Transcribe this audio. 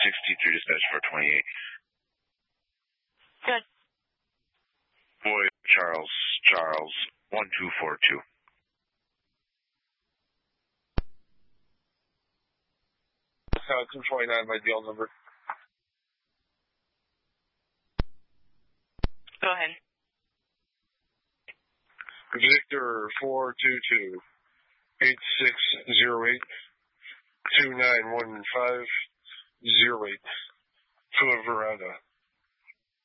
63 dispatch 428. Good. Boy, Charles, 1242. Wisconsin 29, my deal number. Go ahead. Victor 422 8608 2915 08 to Veranda.